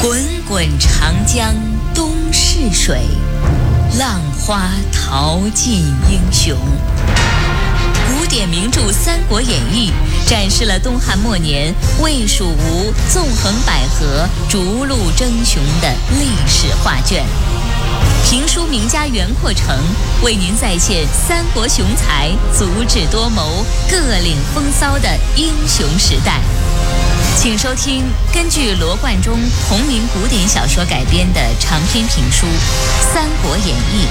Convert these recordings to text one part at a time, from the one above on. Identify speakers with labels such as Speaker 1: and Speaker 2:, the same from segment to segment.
Speaker 1: 滚滚长江东逝水，浪花淘尽英雄。古典名著《三国演义》展示了东汉末年魏蜀吴纵横捭阖、逐鹿争雄的历史画卷。评书名家袁阔成为您再现三国雄才足智多谋、各领风骚的英雄时代。请收听根据罗贯中同名古典小说改编的长篇评书《三国演义》。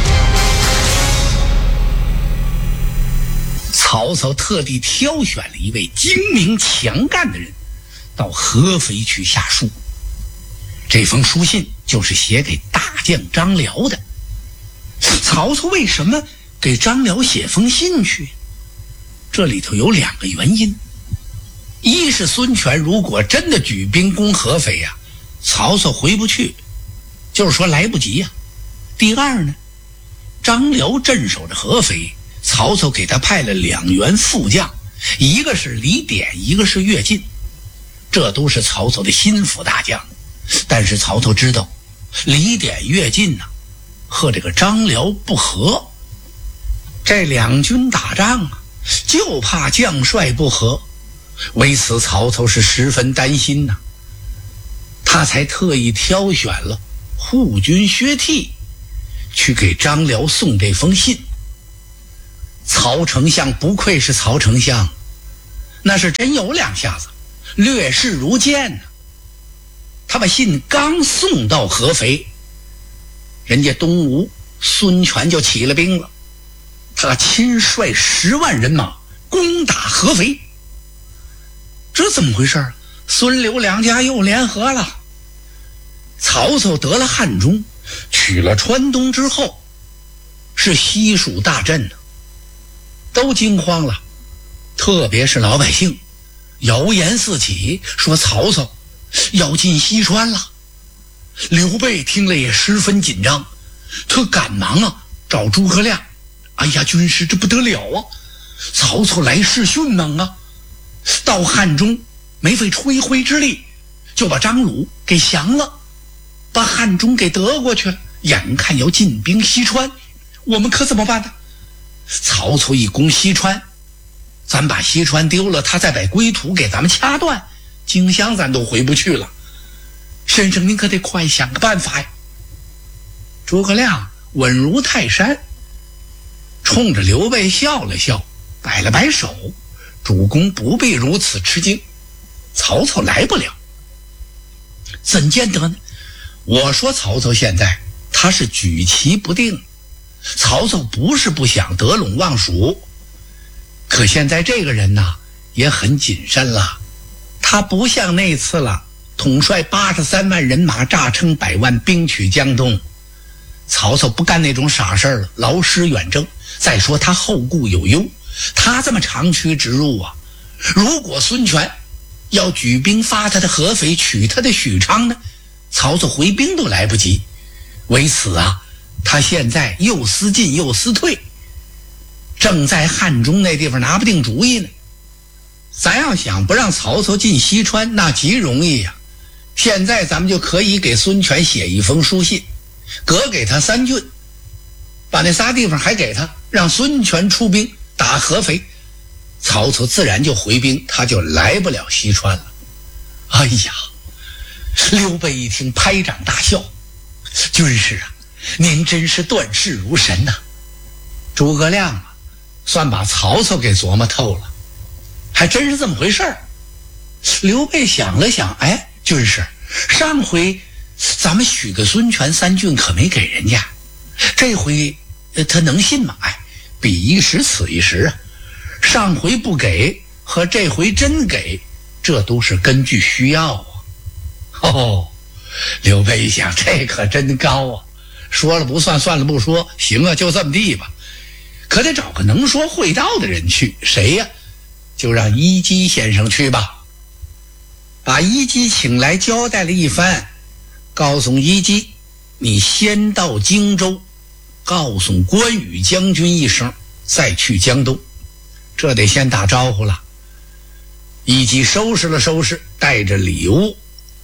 Speaker 2: 曹操特地挑选了一位精明强干的人到合肥去下书。这封书信就是写给大将张辽的。曹操为什么给张辽写封信去？这里头有两个原因。一是孙权如果真的举兵攻合肥呀，曹操回不去，就是说来不及呀。第二呢，张辽镇守着合肥，曹操给他派了2员副将，一个是李典，一个是乐进，这都是曹操的心腹大将。但是曹操知道李典、乐进呢和这个张辽不和，这两军打仗啊，就怕将帅不和，为此曹操是十分担心呐，他才特意挑选了护军薛悌去给张辽送这封信。曹丞相不愧是曹丞相，那是真有两下子，略视如剑呢。他把信刚送到合肥，人家东吴孙权就起了兵了，他亲率10万人马攻打合肥。这怎么回事？孙刘两家又联合了。曹操得了汉中，取了川东之后，是西蜀大震呢，都惊慌了，特别是老百姓，谣言四起，说曹操要进西川了。刘备听了也十分紧张，他赶忙啊找诸葛亮，哎呀，军师这不得了啊，曹操来势迅猛啊，到汉中没费吹灰之力就把张鲁给降了，把汉中给得过去了，眼看要进兵西川，我们可怎么办呢？曹操一攻西川，咱把西川丢了，他再把归途给咱们掐断，荆襄咱都回不去了。先生您可得快想个办法呀。诸葛亮稳如泰山，冲着刘备笑了笑，摆了摆手，主公不必如此吃惊，曹操来不了。怎见得呢？我说曹操现在他是举棋不定，曹操不是不想得陇望蜀，可现在这个人呐也很谨慎了，他不像那次了，统帅83万人马，诈称100万兵取江东。曹操不干那种傻事了，劳师远征。再说他后顾有忧，他这么长驱直入啊，如果孙权要举兵发他的合肥，取他的许昌呢，曹操回兵都来不及。为此啊，他现在又思进又思退，正在汉中那地方拿不定主意呢。咱要想不让曹操进西川，那极容易呀。现在咱们就可以给孙权写一封书信，各给他3郡，把那仨地方还给他，让孙权出兵打合肥，曹操自然就回兵，他就来不了西川了。哎呀，刘备一听拍掌大笑，军师啊，您真是断事如神呐。诸葛亮啊，算把曹操给琢磨透了，还真是这么回事儿。刘备想了想，哎，军师，上回咱们许个孙权3郡可没给人家，这回他能信吗？哎，彼一时此一时啊，上回不给和这回真给，这都是根据需要啊。哦，刘备一想，这可真高啊，说了不算，算了不说，行啊，就这么地吧。可得找个能说会道的人去，谁呀？就让伊基先生去吧。把伊基请来交代了一番，告诉伊基，你先到荆州，告诉关羽将军一声，再去江东。这得先打招呼了。伊基收拾了收拾，带着礼物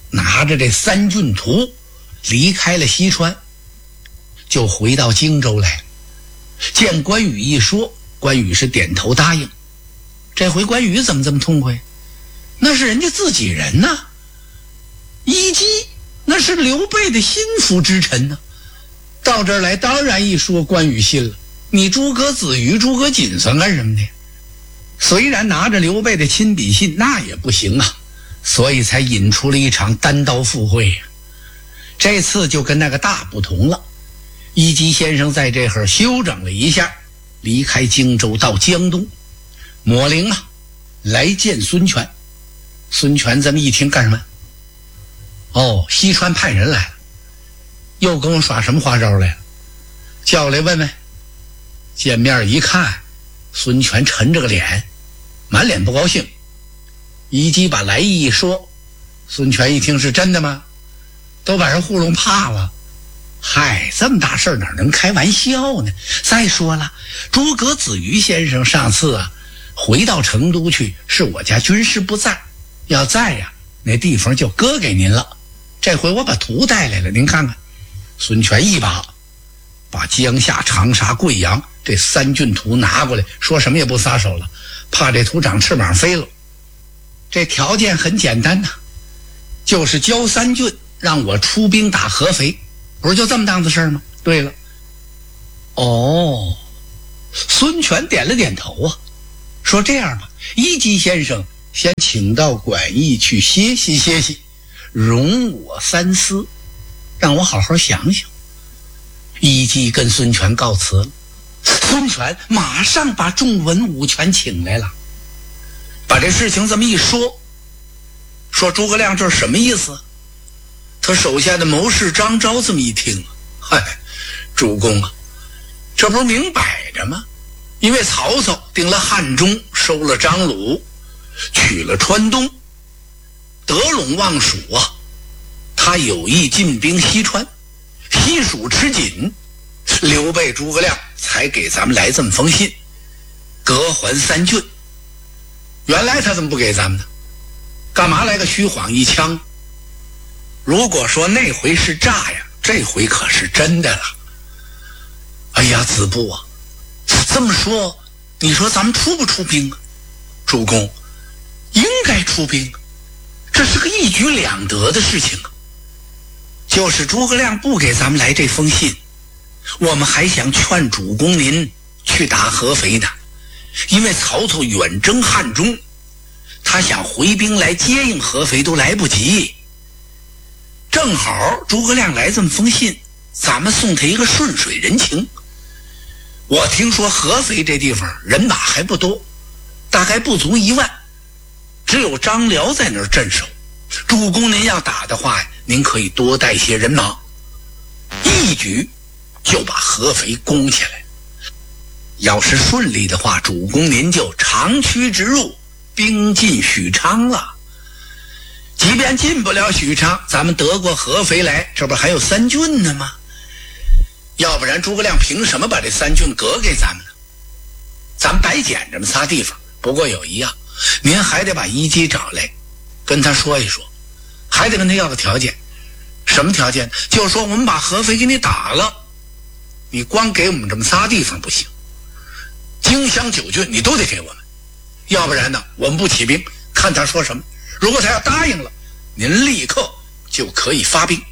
Speaker 2: 拿着这三郡图离开了西川，就回到荆州来了。见关羽一说，关羽是点头答应。这回关羽怎么这么痛快？那是人家自己人呐，一击那是刘备的心腹之臣呐。到这儿来当然一说关羽信了，你诸葛子瑜、诸葛瑾算干什么的？虽然拿着刘备的亲笔信，那也不行啊，所以才引出了一场单刀赴会呀。这次就跟那个大不同了，一击先生在这会儿休整了一下，离开荆州到江东，抹陵啊，来见孙权。孙权这么一听干什么？哦，西川派人来了，又跟我耍什么花招来了？叫我来问问。见面一看，孙权沉着个脸，满脸不高兴。一击把来意一说，孙权一听是真的吗？都把人糊弄怕了。嗨，这么大事哪能开玩笑呢？再说了，诸葛子瑜先生上次啊回到成都去，是我家军师不在，要在呀，那地方就割给您了。这回我把图带来了，您看看。孙权一把江夏、长沙、贵阳这三郡图拿过来，说什么也不撒手了，怕这图长翅膀飞了。这条件很简单呐，就是交三郡，让我出兵打合肥，不是就这么档子事吗？对了。哦，孙权点了点头啊，说这样吧，一击先生先请到馆驿去歇息歇息，容我三思，让我好好想想。一击跟孙权告辞了，孙权马上把众文武全请来了，把这事情这么一说，说诸葛亮这是什么意思？他手下的谋士张昭这么一听，嗨，主公啊，这不是明摆着吗？因为曹操定了汉中，收了张鲁，取了川东，得陇望蜀啊，他有意进兵西川，西蜀吃紧，刘备诸葛亮才给咱们来这么封信，割还三郡。原来他怎么不给咱们呢？干嘛来个虚晃一枪？如果说那回是诈呀，这回可是真的了。哎呀，子布啊，这么说你说咱们出不出兵啊？主公应该出兵，这是个一举两得的事情啊。就是诸葛亮不给咱们来这封信，我们还想劝主公您去打合肥呢，因为曹操远征汉中，他想回兵来接应合肥都来不及。正好诸葛亮来这么封信，咱们送他一个顺水人情。我听说合肥这地方人马还不多，大概不足1万，只有张辽在那儿镇守。主公您要打的话，您可以多带些人马，一举就把合肥攻下来。要是顺利的话，主公您就长驱直入，兵进许昌了。即便进不了许昌，咱们得过合肥来，这不还有三郡呢吗？要不然诸葛亮凭什么把这三郡割给咱们呢？咱们白捡这么仨地方。不过有一样，您还得把一击找来跟他说一说，还得跟他要个条件。什么条件？就是说我们把合肥给你打了，你光给我们这么仨地方不行，荆襄9郡你都得给我们，要不然呢我们不起兵。看他说什么，如果他要答应了，您立刻就可以发兵。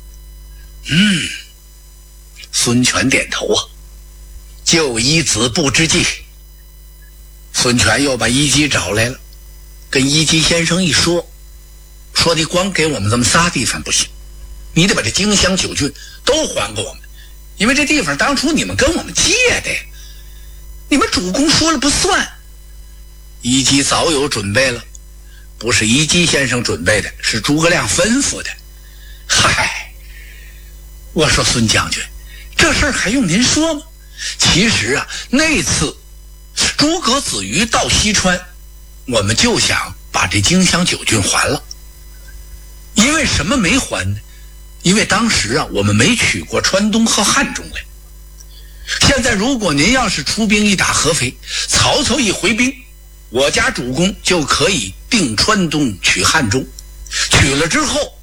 Speaker 2: 孙权点头啊，就依子布之计。孙权又把一击找来了，跟一击先生一说，说你光给我们这么仨地方不行，你得把这荆襄9郡都还给我们，因为这地方当初你们跟我们借的，你们主公说了不算。一击早有准备了，不是一击先生准备的，是诸葛亮吩咐的。嗨，我说孙将军，这事儿还用您说吗？其实啊，那次诸葛子瑜到西川，我们就想把这荆襄9郡还了。因为什么没还呢？因为当时啊，我们没取过川东和汉中来。现在如果您要是出兵一打合肥，曹操一回兵，我家主公就可以定川东取汉中，取了之后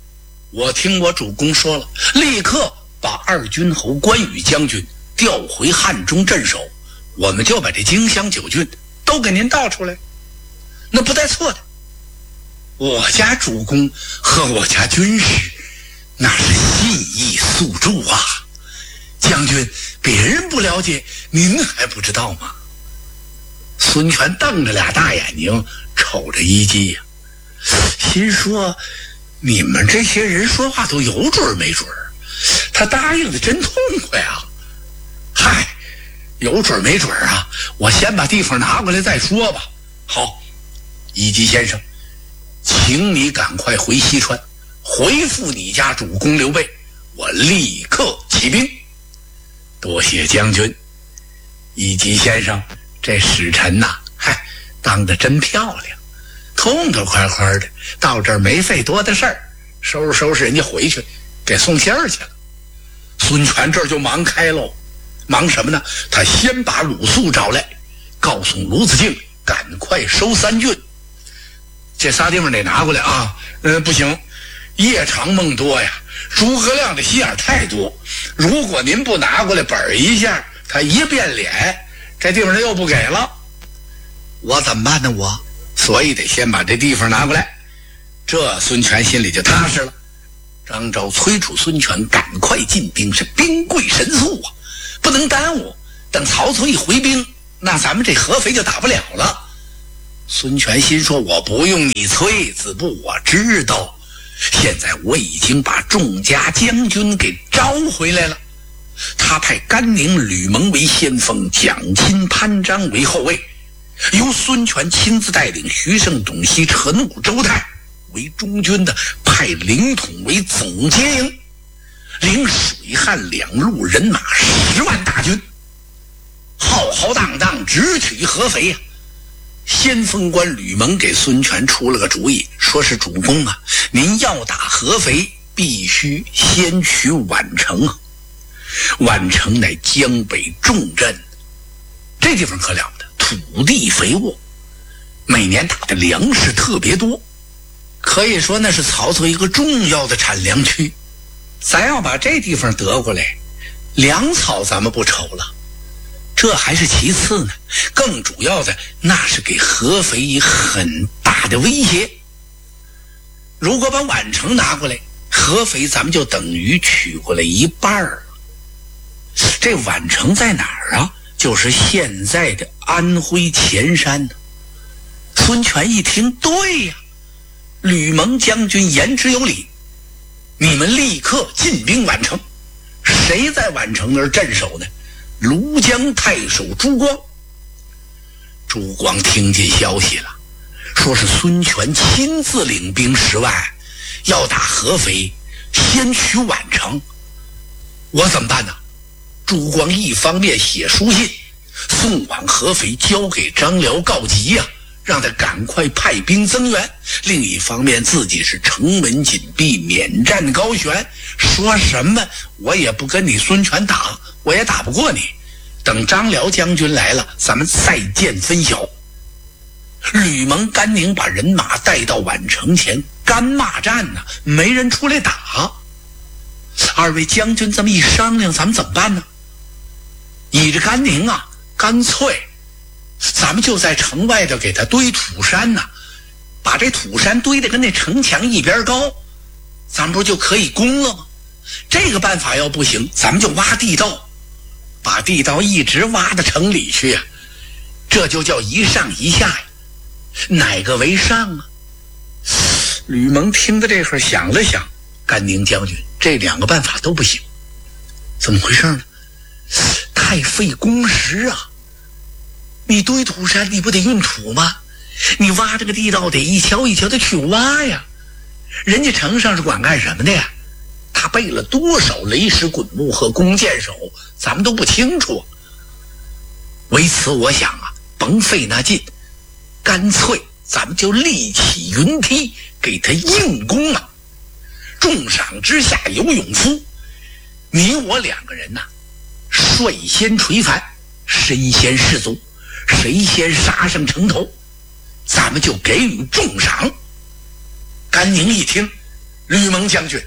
Speaker 2: 我听我主公说了，立刻把二军侯关羽将军调回汉中镇守，我们就把这荆襄9郡都给您倒出来，那不带错的。我家主公和我家军师那是信义诉诸啊，将军别人不了解，您还不知道吗？孙权瞪着俩大眼睛瞅着一计呀，心说你们这些人说话都有准没准，他答应的真痛快啊。嗨，有准没准啊，我先把地方拿过来再说吧。好，一计先生，请你赶快回西川，回复你家主公刘备，我立刻起兵。多谢将军。一计先生，这使臣呐，嗨，当得真漂亮，痛痛快快的到这儿没费多大事儿，收拾收拾人家回去给送信儿去了。孙权这儿就忙开喽，忙什么呢？他先把鲁肃找来，告诉卢子敬赶快收3郡，这仨地方得拿过来啊。不行，夜长梦多呀，诸葛亮的心眼太多，如果您不拿过来本一下，他一变脸，这地方他又不给了，我怎么办呢？所以得先把这地方拿过来，这孙权心里就踏实了。张昭催促孙权赶快进兵，是兵贵神速啊，不能耽误，等曹操一回兵，那咱们这合肥就打不了了。孙权心说，我不用你催，子布我知道，现在我已经把众家将军给招回来了。他派甘宁、吕蒙为先锋，蒋钦、潘璋为后卫，由孙权亲自带领徐盛、董袭、陈武、周泰为中军的，派凌统为总接营，领水旱两路人马10万大军，浩浩荡荡直取合肥呀。先锋官吕蒙给孙权出了个主意，说是主公啊，您要打合肥，必须先取宛城啊。宛城乃江北重镇，这地方可了不得，土地肥沃，每年打的粮食特别多，可以说那是曹操一个重要的产粮区。咱要把这地方得过来，粮草咱们不愁了，这还是其次呢，更主要的那是给合肥一很大的威胁。如果把宛城拿过来，合肥咱们就等于取过来一半了。这宛城在哪儿啊？就是现在的安徽潜山呢。孙权一听，对呀，吕蒙将军言之有理，你们立刻进兵宛城。谁在宛城那儿镇守呢？庐江太守朱光。朱光听见消息了，说是孙权亲自领兵10万，要打合肥，先取宛城。我怎么办呢？朱光一方面写书信送往合肥，交给张辽告急呀，让他赶快派兵增援；另一方面自己是城门紧闭，免战高悬，说什么我也不跟你孙权打，我也打不过你，等张辽将军来了，咱们再见分晓。吕蒙、甘宁把人马带到宛城前，干骂战呢，没人出来打。二位将军这么一商量，咱们怎么办呢？倚着甘宁啊，干脆咱们就在城外头给他堆土山呢，把这土山堆得跟那城墙一边高，咱们不就可以攻了吗？这个办法要不行，咱们就挖地道，把地道一直挖到城里去啊，这就叫一上一下呀，哪个为上啊？吕蒙听到这会儿想了想，甘宁将军，这2个办法都不行。怎么回事呢？太费工时啊，你堆土山你不得运土吗？你挖这个地道得一锹一锹的去挖呀，人家城上是管干什么的呀？他备了多少雷石滚木和弓箭手，咱们都不清楚。为此我想啊，甭费那劲，干脆咱们就立起云梯给他硬攻啊。重赏之下有勇夫，你我2个人呐，率先垂帆，身先士卒，谁先杀上城头，咱们就给予重赏。甘宁一听，吕蒙将军，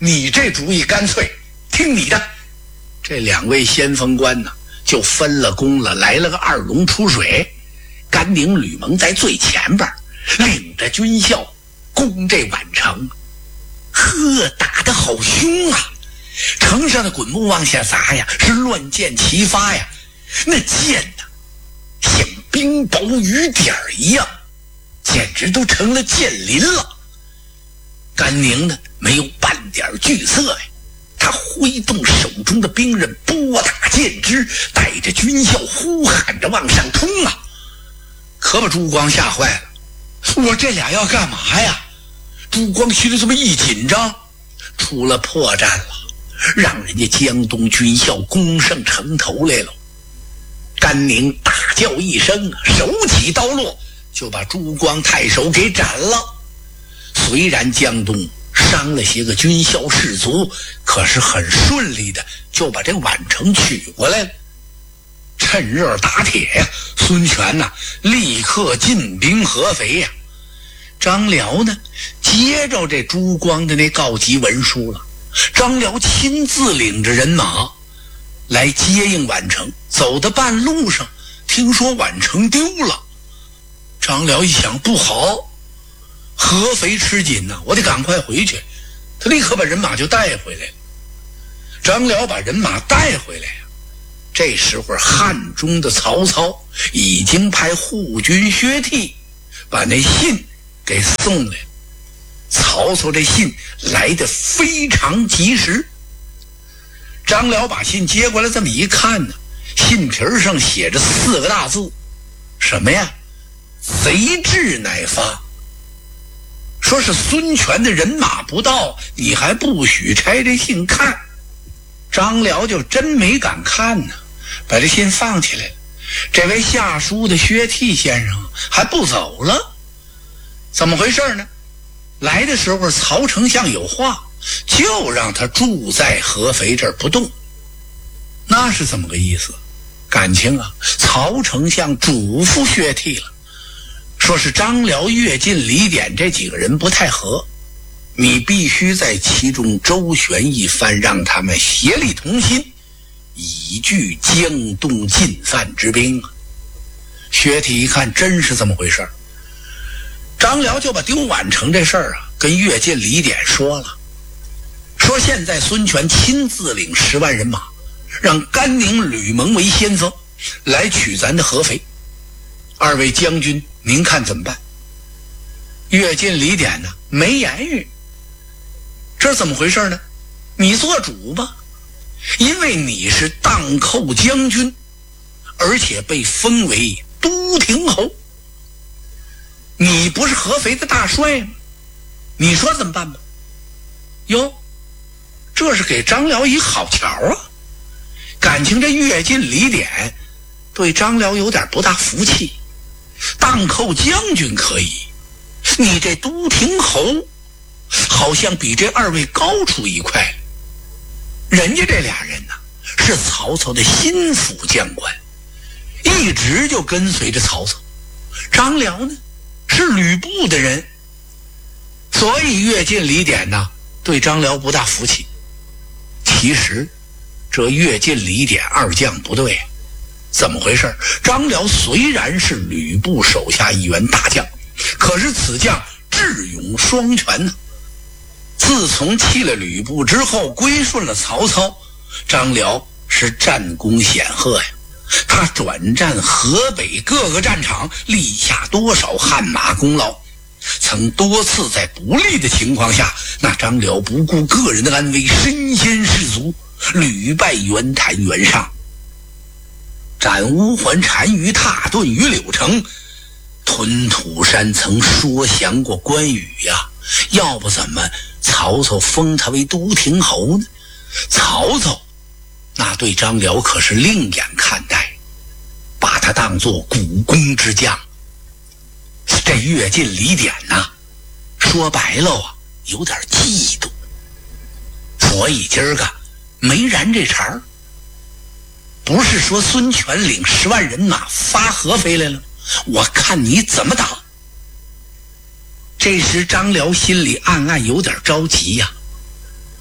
Speaker 2: 你这主意干脆听你的。这2位先锋官呢，就分了工了，来了个2龙出水。甘宁、吕蒙在最前边，领着军校攻这宛城。呵，打得好凶啊！城上的滚木往下砸呀，是乱箭齐发呀。那箭呢，像冰雹雨点一样，简直都成了箭林了。甘宁呢，没有半点惧色呀，他挥动手中的兵刃，拨打箭支，带着军校呼喊着往上冲啊！可把朱光吓坏了，我这俩要干嘛呀？朱光心里这么一紧张，出了破绽了，让人家江东军校攻上城头来了。甘宁大叫一声，手起刀落，就把朱光太守给斩了。虽然江东伤了些个军校士卒，可是很顺利的就把这宛城取过来了。趁热打铁呀，孙权呐，立刻进兵合肥呀。张辽呢，接着这朱光的那告急文书了。张辽亲自领着人马来接应宛城，走到半路上，听说宛城丢了。张辽一想，不好，合肥吃紧呐，我得赶快回去。他立刻把人马就带回来了。张辽把人马带回来呀，这时候汉中的曹操已经派护军薛悌把那信给送来了。曹操这信来得非常及时。张辽把信接过来，这么一看呢，信皮上写着4个大字，什么呀？贼至乃发。说是孙权的人马不到，你还不许拆这信看。张辽就真没敢看呢，把这信放起来了。这位下书的薛悌先生还不走了，怎么回事呢？来的时候曹丞相有话，就让他住在合肥这儿不动。那是怎么个意思？感情啊，曹丞相嘱咐薛悌了，说是张辽、乐进、李典这几个人不太合，你必须在其中周旋一番，让他们协力同心，以拒江东进犯之兵。薛悌一看真是这么回事，张辽就把丢宛城这事儿啊跟乐进、李典说了，说现在孙权亲自领10万人马，让甘宁、吕蒙为先锋来取咱的合肥。2位将军您看怎么办？乐进、李典呢没言语。这怎么回事呢？你做主吧，因为你是荡寇将军，而且被封为都亭侯，你不是合肥的大帅吗？你说怎么办吧？哟，这是给张辽一好桥啊！感情这乐进、李典对张辽有点不大服气。荡寇将军可以，你这都亭侯好像比这2位高出一块。人家这俩人呢，是曹操的心腹将官，一直就跟随着曹操。张辽呢，是吕布的人，所以乐进、李典呢对张辽不大服气。其实这乐进、李典2将不对，怎么回事？张辽虽然是吕布手下一员大将，可是此将智勇双全呢。自从弃了吕布之后，归顺了曹操，张辽是战功显赫呀。他转战河北各个战场，立下多少汗马功劳，曾多次在不利的情况下，那张辽不顾个人的安危，身先士卒，屡败袁谭、袁尚，斩乌桓单于、踏顿于柳城，屯土山曾说降过关羽呀。要不怎么曹操封他为都亭侯呢？曹操那对张辽可是另眼看待，把他当作股肱之将。这乐进、李典呐，说白了啊，有点嫉妒，所以今儿个没燃这茬儿。不是说孙权领10万人马发合肥来了，我看你怎么打。这时张辽心里暗暗有点着急呀。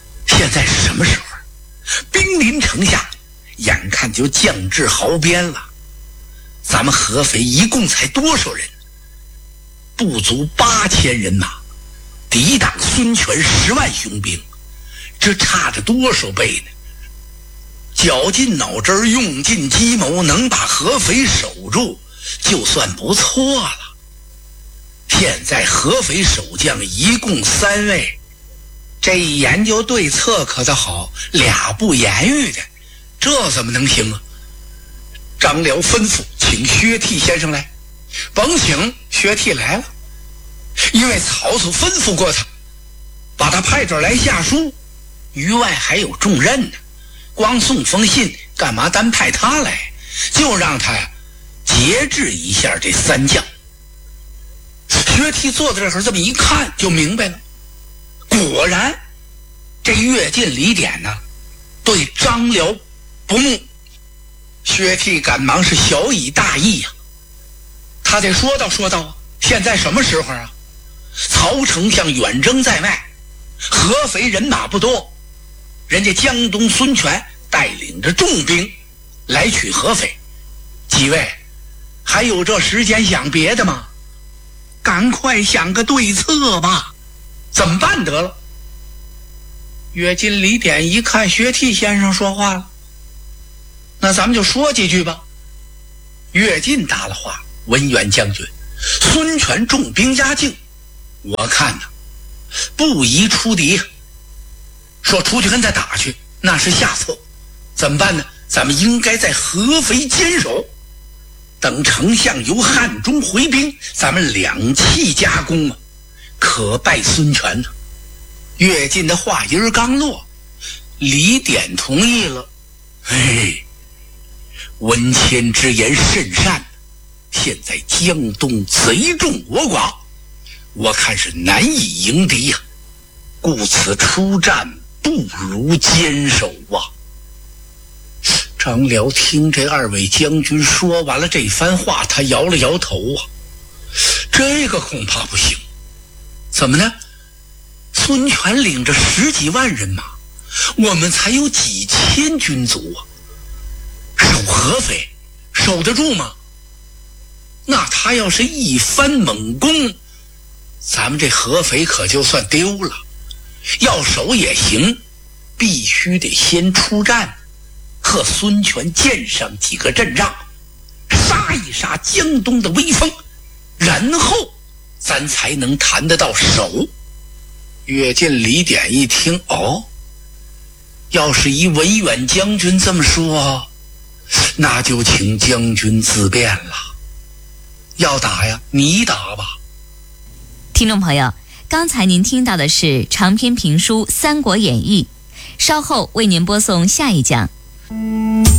Speaker 2: 现在是什么时候？兵临城下，眼看就降至壕边了。咱们合肥一共才多少人？不足8000人马，抵挡孙权10万雄兵，这差着多少倍呢？绞尽脑汁儿，用尽计谋，能把合肥守住，就算不错了。现在合肥守将一共3位，这一研究对策可倒好，2不言语的，这怎么能行啊？张辽吩咐请薛悌先生来。甭请，薛悌来了，因为曹操吩咐过他，把他派这儿来下书，于外还有重任呢。光送封信干嘛单派他来？就让他呀节制一下这3将。薛悌坐在这儿这么一看就明白了，果然这乐进李典呢对张辽不睦。薛悌赶忙是小以大义呀，他得说道现在什么时候啊？曹丞相远征在外，合肥人马不多，人家江东孙权带领着重兵来取合肥，几位还有这时间想别的吗？赶快想个对策吧，怎么办得了？乐进李典一看薛悌先生说话了，那咱们就说几句吧。乐进答了话：文远将军，孙权重兵压境，我看呢不宜出敌，说出去跟他打去那是下策，怎么办呢？咱们应该在合肥坚守，等丞相由汉中回兵，咱们2气夹攻啊，可败孙权呢。乐进的话音刚落，李典同意了。嘿，文谦之言甚善，现在江东贼众我寡，我看是难以迎敌呀，故此出战不如坚守啊。张辽听这2位将军说完了这番话，他摇了摇头啊，这个恐怕不行。怎么呢？孙权领着10几万人马，我们才有几千军卒啊，守合肥守得住吗？那他要是一番猛攻，咱们这合肥可就算丢了。要守也行，必须得先出战，和孙权见上几个阵仗，杀一杀江东的威风，然后咱才能谈得到守。乐进李典一听，哦，要是一文远将军这么说，那就请将军自便了。要打呀，你打吧。
Speaker 1: 听众朋友，刚才您听到的是长篇评书《三国演义》，稍后为您播送下一讲。